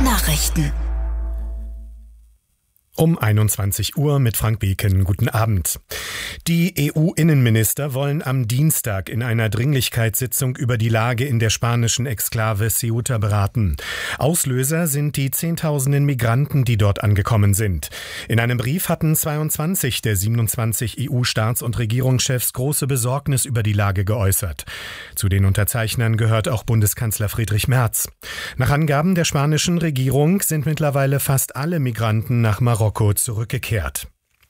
Nachrichten. Um 21 Uhr mit Frank Beken. Guten Abend. Die EU-Innenminister wollen am Dienstag in einer Dringlichkeitssitzung über die Lage in der spanischen Exklave Ceuta beraten. Auslöser sind die Zehntausenden Migranten, die dort angekommen sind. In einem Brief hatten 22 der 27 EU-Staats- und Regierungschefs große Besorgnis über die Lage geäußert. Zu den Unterzeichnern gehört auch Bundeskanzler Friedrich Merz. Nach Angaben der spanischen Regierung sind mittlerweile fast alle Migranten nach Marokko zurückgekehrt.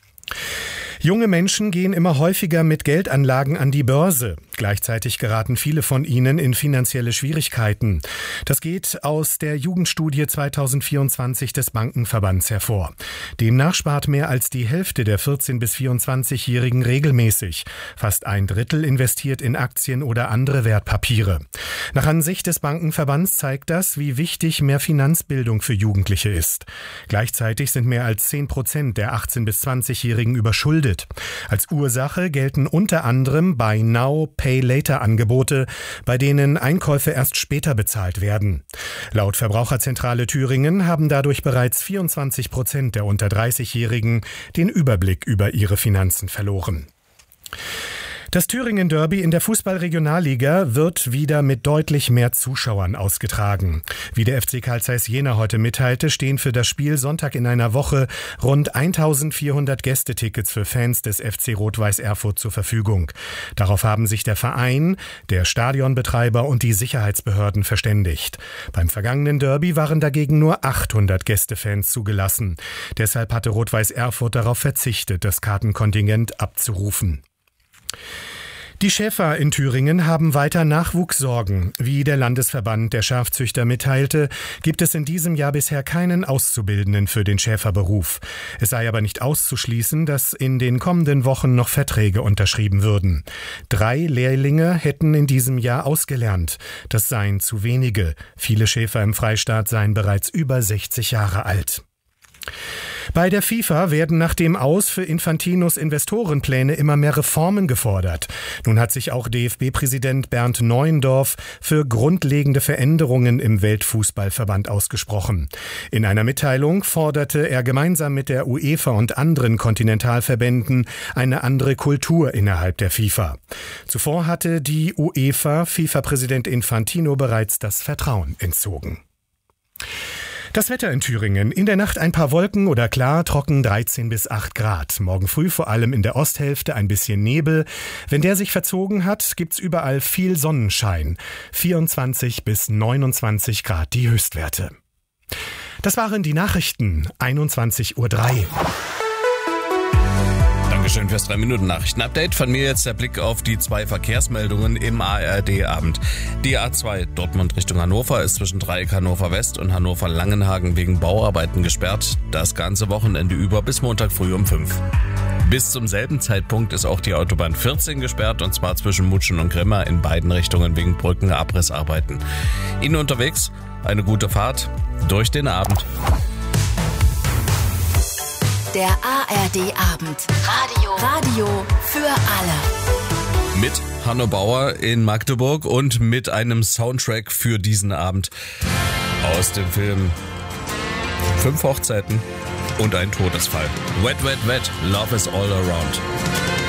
Junge Menschen gehen immer häufiger mit Geldanlagen an die Börse. Gleichzeitig geraten viele von ihnen in finanzielle Schwierigkeiten. Das geht aus der Jugendstudie 2024 des Bankenverbands hervor. Demnach spart mehr als die Hälfte der 14- bis 24-Jährigen regelmäßig. Fast ein Drittel investiert in Aktien oder andere Wertpapiere. Nach Ansicht des Bankenverbands zeigt das, wie wichtig mehr Finanzbildung für Jugendliche ist. Gleichzeitig sind mehr als 10% der 18- bis 20-Jährigen überschuldet. Als Ursache gelten unter anderem Buy Now, Pay Later Angebote, bei denen Einkäufe erst später bezahlt werden. Laut Verbraucherzentrale Thüringen haben dadurch bereits 24% der unter 30-Jährigen den Überblick über ihre Finanzen verloren. Das Thüringen-Derby in der Fußball-Regionalliga wird wieder mit deutlich mehr Zuschauern ausgetragen. Wie der FC Carl Zeiss Jena heute mitteilte, stehen für das Spiel Sonntag in einer Woche rund 1400 Gästetickets für Fans des FC Rot-Weiß Erfurt zur Verfügung. Darauf haben sich der Verein, der Stadionbetreiber und die Sicherheitsbehörden verständigt. Beim vergangenen Derby waren dagegen nur 800 Gästefans zugelassen. Deshalb hatte Rot-Weiß Erfurt darauf verzichtet, das Kartenkontingent abzurufen. Die Schäfer in Thüringen haben weiter Nachwuchssorgen. Wie der Landesverband der Schafzüchter mitteilte, gibt es in diesem Jahr bisher keinen Auszubildenden für den Schäferberuf. Es sei aber nicht auszuschließen, dass in den kommenden Wochen noch Verträge unterschrieben würden. 3 Lehrlinge hätten in diesem Jahr ausgelernt. Das seien zu wenige. Viele Schäfer im Freistaat seien bereits über 60 Jahre alt. Bei der FIFA werden nach dem Aus für Infantinos Investorenpläne immer mehr Reformen gefordert. Nun hat sich auch DFB-Präsident Bernd Neuendorf für grundlegende Veränderungen im Weltfußballverband ausgesprochen. In einer Mitteilung forderte er gemeinsam mit der UEFA und anderen Kontinentalverbänden eine andere Kultur innerhalb der FIFA. Zuvor hatte die UEFA FIFA-Präsident Infantino bereits das Vertrauen entzogen. Das Wetter in Thüringen. In der Nacht ein paar Wolken oder klar, trocken 13 bis 8 Grad. Morgen früh vor allem in der Osthälfte ein bisschen Nebel. Wenn der sich verzogen hat, gibt's überall viel Sonnenschein. 24 bis 29 Grad die Höchstwerte. Das waren die Nachrichten. 21:03 Uhr. Dankeschön fürs 3-Minuten-Nachrichten-Update. Von mir jetzt der Blick auf die 2 Verkehrsmeldungen im ARD-Abend. Die A2 Dortmund Richtung Hannover ist zwischen Dreieck Hannover West und Hannover Langenhagen wegen Bauarbeiten gesperrt. Das ganze Wochenende über bis Montag früh um 5. Bis zum selben Zeitpunkt ist auch die Autobahn 14 gesperrt, und zwar zwischen Mutschen und Grimma in beiden Richtungen wegen Brückenabrissarbeiten. Ihnen unterwegs eine gute Fahrt durch den Abend. Der ARD-Abend. Radio für alle. Mit Hanno Bauer in Magdeburg und mit einem Soundtrack für diesen Abend aus dem Film 5 Hochzeiten und ein Todesfall. Wet, wet, wet, love is all around.